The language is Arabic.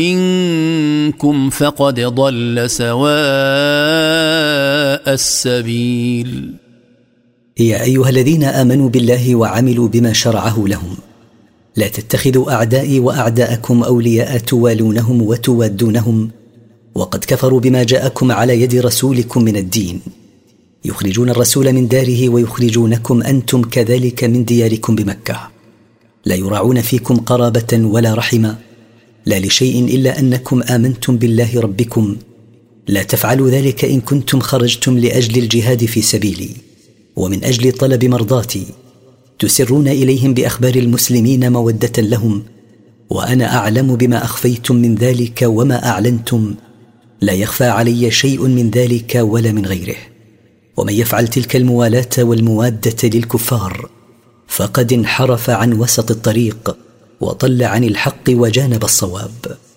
منكم فقد ضل سواء السبيل. يا أيها الذين آمنوا بالله وعملوا بما شرعه لهم، لا تتخذوا أعدائي وأعداءكم أولياء توالونهم وتوادونهم، وقد كفروا بما جاءكم على يد رسولكم من الدين، يخرجون الرسول من داره ويخرجونكم أنتم كذلك من دياركم بمكة. لا يراعون فيكم قرابة ولا رحمة، لا لشيء إلا أنكم آمنتم بالله ربكم. لا تفعلوا ذلك إن كنتم خرجتم لأجل الجهاد في سبيلي ومن أجل طلب مرضاتي، تسرون إليهم بأخبار المسلمين مودة لهم، وأنا أعلم بما أخفيتم من ذلك وما أعلنتم، لا يخفى علي شيء من ذلك ولا من غيره. ومن يفعل تلك الموالاة والموادة للكفار فقد انحرف عن وسط الطريق وضل عن الحق وجانب الصواب.